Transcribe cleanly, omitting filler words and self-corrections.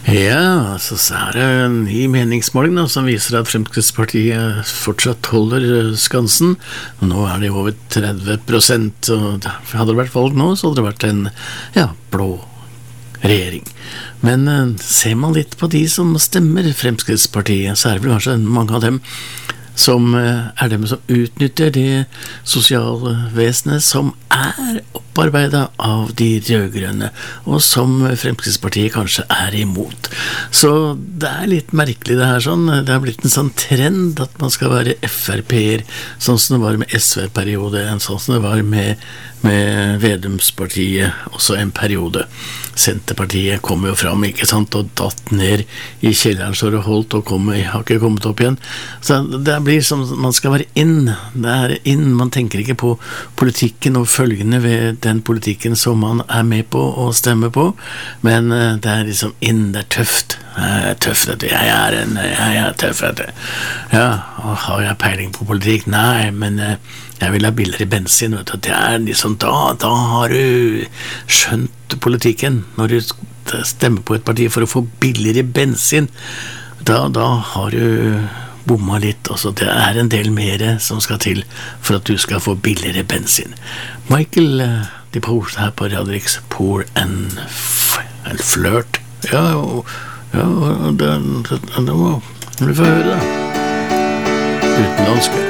Ja, så er det en ny meningsmåling da, som viser at Fremskrittspartiet fortsatt holder skansen. Nå er det over 30%, og hadde det vært valg nå, så hadde det vært en blå regjering. Men ser man litt på de som stemmer Fremskrittspartiet, så er det vel kanskje mange av dem som er dem som utnytter det sosialvesenet som er opparbeidet av de rødgrønne, og som Fremskrittspartiet kanskje er imot. Så det er litt merkelig det her sånn. Det har blitt en sånn trend at man skal være FrP-er, sånn som det var med SV-periode, sånn som det var med Vedumspartiet også en periode. Senterpartiet kom jo fram, ikke sant, og datt ned i kjelleren så det holdt, og har ikke kommet opp igjen. Så det blir som man skal være inn. Det er inn, man tenker ikke på politikken og følgende ved den politikken som man er med på og stemmer på, men det er liksom inn, det er tøft. Jeg er tøff, jeg er tøff, ja, og har jeg peiling på politikk? Nei, men jeg vil ha billigere bensin, vet du. Det er liksom, da har du skjønt politikken. Når du stemmer på et parti for å få billigere bensin, da har du bomma litt. Også. Det er en del mer som skal til for at du skal få billigere bensin. Michael DePore her på Radrix, Poor and Flirt. Ja, det må vi få høre da. Utenlandske.